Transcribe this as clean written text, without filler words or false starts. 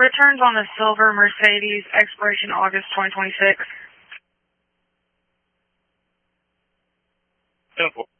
Returns on the silver Mercedes, expiration August 2026. 10-4.